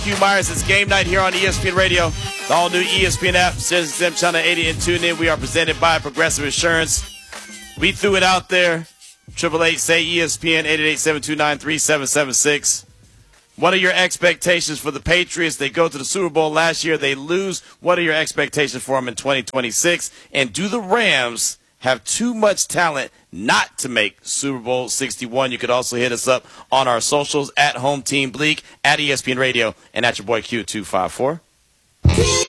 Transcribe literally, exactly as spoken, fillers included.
Q Myers, it's game night here on E S P N Radio. The all new E S P N app, Citizens X M Channel eighty, and tune in. We are presented by Progressive Insurance. We threw it out there. Triple eight say E S P N, eight eight eight, seven two nine, three seven seven six. What are your expectations for the Patriots? They go to the Super Bowl last year. They lose. What are your expectations for them in twenty twenty-six? And do the Rams have too much talent not to make Super Bowl sixty-one? You could also hit us up on our socials at Home Team Bleak, at E S P N Radio, and at your boy Q two five four.